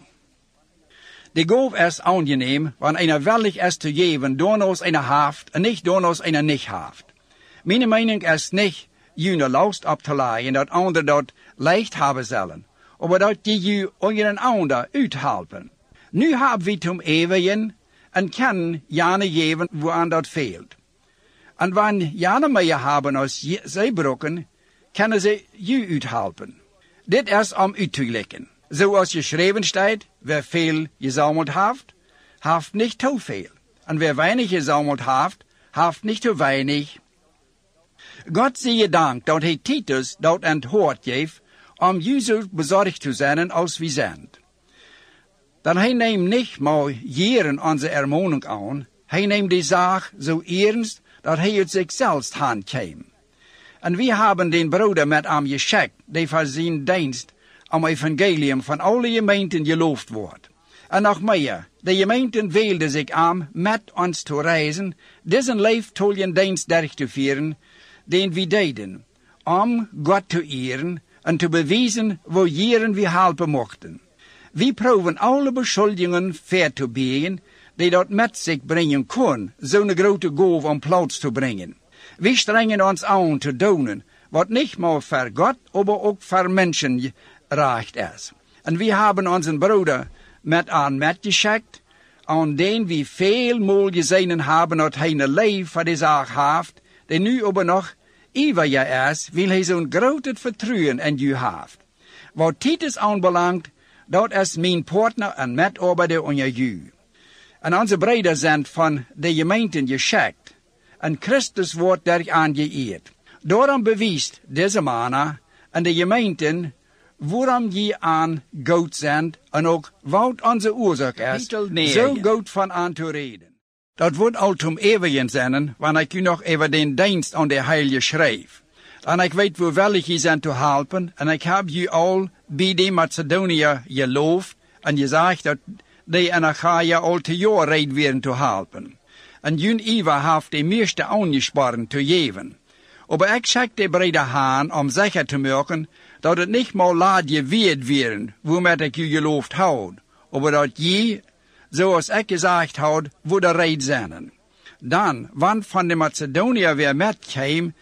De goof is aangeneem, wanneer einer willig is te geven, door als einer heeft, en niet door als einer niet heeft. Mijn mening is niet, je last op te leiden, dat anderen dat leicht hebben zullen, maar dat je onder een ander uithelpen. Nu hebben we het om eeuwigen, en kan jane geven, waaraan dat veelt. En wanneer jane meer hebben als zij brokken, kunnen ze je uithelpen. Dit is om uit te leggen. Zoals geschreven staat, wer veel gezameld heeft niet te veel. En wer weinig gezameld heeft niet te weinig. God zie je dank dat hij Titus dat aan het hoort geeft, om je zo bezorgd te zijn als we zijn. Dan hij neemt niet maar jaren onze ermoening aan, hij neemt die zaak zo ernst, dat hij uit zichzelf handkwam. En we hebben den broeder met hem geschikt, die voor zijn dienst om evangelium van alle gemeenten geloofd wordt. En nog meer, de gemeenten weelden zich aan met ons te reizen, deze leeftoljen dienst durch te vieren, den we deden, om God te eren en te bewijzen waar jaren we helpen mochten. We proeven alle beschuldigingen ver te biegen, die dat met zich brengen kon, zo'n grote goof om plaats te brengen. We strengen ons aan te doen, wat niet maar voor God, maar ook voor mensen recht is. En we hebben onze broeder met aan metgeschikt, aan den we veel moel gezien hebben dat hij een leven voor de zaak heeft, die nu aber nog eeuwig is, wil hij zo'n groot vertrouwen in u heeft. Wat Titus aanbelangt, dat is mijn partner en medarbeider onder u. En onze breder zijn van de gemeenten geschikt, en Christus wordt daar aangeëerd. Daarom bewijst deze mannen en de gemeenten waarom je aan goed zijn en ook wat onze oorzaak is, zo goed van aan te reden. Dat wordt al om eeuwigen zijn, wanneer ik u nog even den dienst aan de heilige schrijf. En ik weet hoe wel je zijn te helpen, en ik heb u al bij de Macedonië geloofd, en je zegt dat die in Achaia al te jaar reed werden te helpen. En jun Eva heeft de meeste aangespannen te geven. Aber ik zeg de brede haan om zeker te maken dat het niet mal laat je weet werden, waarmee ik je geloofd houd, aber dat je, zoals ik gezegd had, voor de reed zijn. Dan, wanneer van de Macedoniër weer metkwam,